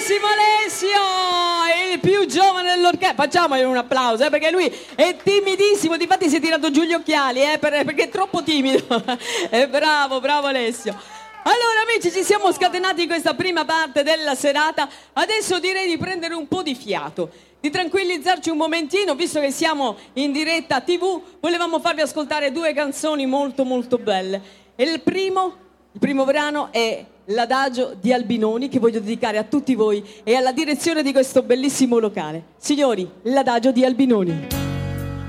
bravissimo Alessio, il più giovane dell'orchestra. Facciamogli un applauso, perché lui è timidissimo, difatti si è tirato giù gli occhiali, perché è troppo timido. Bravo Alessio. Allora amici, ci siamo scatenati in questa prima parte della serata. Adesso direi di prendere un po' di fiato, di tranquillizzarci un momentino, visto che siamo in diretta TV. Volevamo farvi ascoltare due canzoni molto molto belle. E il primo brano è l'Adagio di Albinoni, che voglio dedicare a tutti voi e alla direzione di questo bellissimo locale. Signori, l'Adagio di Albinoni.